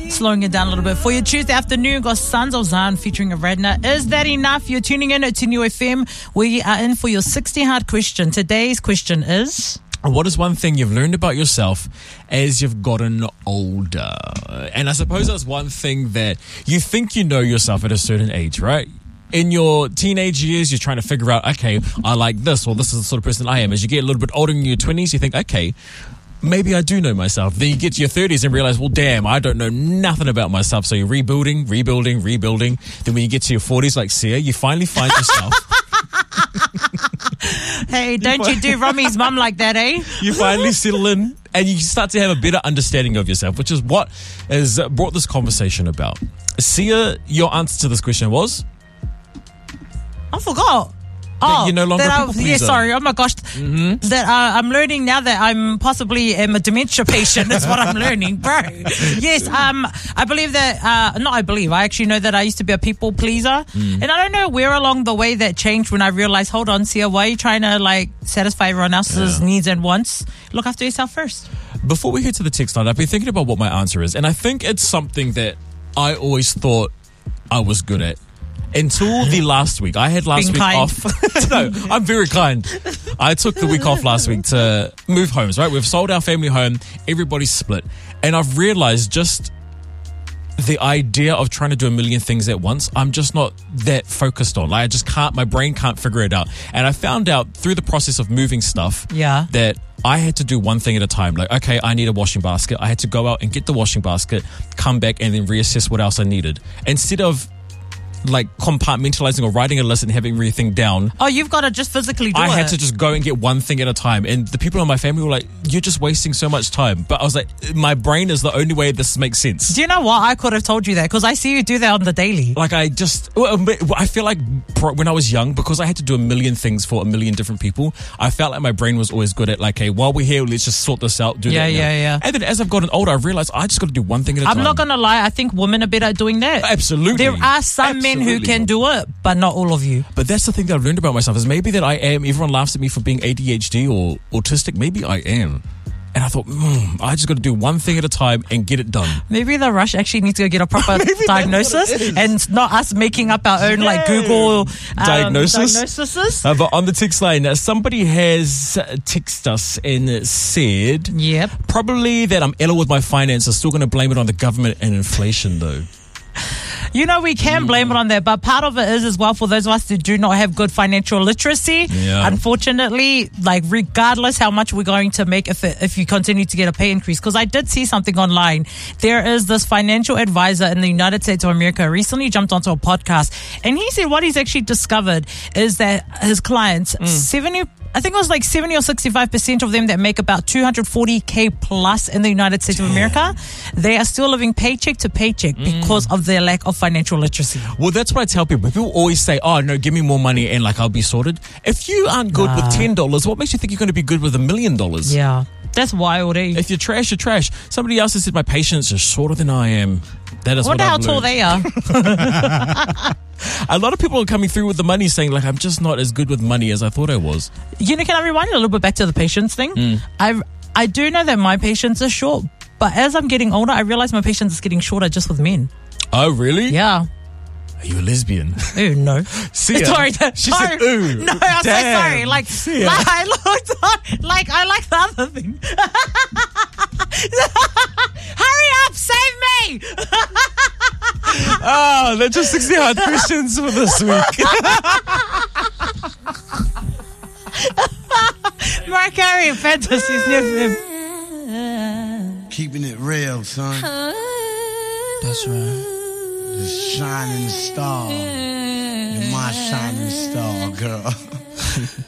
Slowing it down a little bit. For your Tuesday afternoon, got Sons of Zion featuring Aradna. Is that enough? You're tuning in to New FM. We are in for your 60 hard question. Today's question is... What is one thing you've learned about yourself as you've gotten older? And I suppose that's one thing that you think you know yourself at a certain age, right? In your teenage years, you're trying to figure out, okay, I like this, or this is the sort of person I am. As you get a little bit older in your 20s, you think, okay, maybe I do know myself. Then you get to your 30s and realize, well, damn, I don't know nothing about myself. So you're rebuilding. Then when you get to your 40s, like Sia, you finally find yourself. Hey, don't you do Rommy's mum like that, eh? You finally settle in and you start to have a better understanding of yourself, which is what has brought this conversation about. Sia, your answer to this question was? I forgot. That you're no longer a people pleaser. Yeah, sorry. Oh my gosh. That I'm learning now that I'm possibly a dementia patient. That's what I'm learning, bro. Yes, I believe that, I actually know that I used to be a people pleaser. And I don't know where along the way that changed when I realized, hold on, Sia, why are you trying to like satisfy everyone else's needs and wants? Look after yourself first. Before we head to the text line, I've been thinking about what my answer is. And I think it's something that I always thought I was good at. Until the last week. I had last week off. No, I'm very kind. I took the week off last week to move homes, right? We've sold our family home. Everybody's split. And I've realized just the idea of trying to do a million things at once, I'm just not that focused on. Like, I just can't, my brain can't figure it out. And I found out through the process of moving stuff that I had to do one thing at a time. Like, okay, I need a washing basket. I had to go out and get the washing basket, come back and then reassess what else I needed. Instead of like compartmentalizing or writing a list and having everything down. Oh, you've got to just physically do it. I had to just go and get one thing at a time. And the people in my family were like, you're just wasting so much time. But I was like, my brain is the only way this makes sense. Do you know what? I could have told you that because I see you do that on the daily. Like I feel like when I was young, because I had to do a million things for a million different people, I felt like my brain was always good at like, hey, while we're here, let's just sort this out, do that now. Yeah. And then as I've gotten older, I realized I just got to do one thing at a time. I'm not going to lie. I think women are better at doing that. Absolutely. There are some men who can do it, but not all of you. But that's the thing that I've learned about myself is maybe that I am, everyone laughs at me for being ADHD or autistic. Maybe I am. And I thought, I just got to do one thing at a time and get it done. Maybe the rush actually needs to go get a proper diagnosis and not us making up our own like Google diagnoses. But on the text line, somebody has texted us and said, probably that I'm ill with my finances. Still going to blame it on the government and inflation though. You know, we can blame it on that, but part of it is as well for those of us who do not have good financial literacy. Unfortunately, like regardless how much we're going to make if you continue to get a pay increase, because I did see something online. There is this financial advisor in the United States of America recently jumped onto a podcast, and he said what he's actually discovered is that his clients, 70 or 65% of them that make about $240K plus in the United States of America, they are still living paycheck to paycheck because of their lack of financial literacy. Well, that's what I tell people. People always say, oh, no, give me more money and like I'll be sorted. If you aren't good with $10, what makes you think you're going to be good with $1 million? Yeah, that's wild, eh? If you're trash, you're trash. Somebody else has said my patience is shorter than I am. That is what I've learned. Wonder how tall they are. A lot of people are coming through with the money saying like I'm just not as good with money as I thought I was. You know, can I rewind a little bit back to the patience thing? I do know that my patience is short, but as I'm getting older, I realize my patience is getting shorter just with men. Oh, really? Yeah. Are you a lesbian? Ooh, no. Sia. Sorry. She said, ooh. No, I'm so sorry. I like the other thing. Hurry up, save me! Oh, they're just 60 hard questions for this week. Mariah Carey and Fantasies near him. Keeping it real, son. That's right. The shining star. You're my shining star, girl.